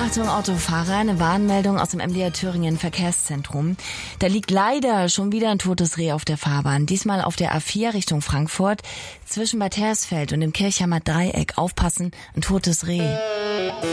Achtung Autofahrer, eine Warnmeldung aus dem MDR Thüringen Verkehrszentrum. Da liegt leider schon wieder ein totes Reh auf der Fahrbahn. Diesmal auf der A4 Richtung Frankfurt zwischen Bad Hersfeld und dem Kirchheimer Dreieck. Aufpassen, ein totes Reh.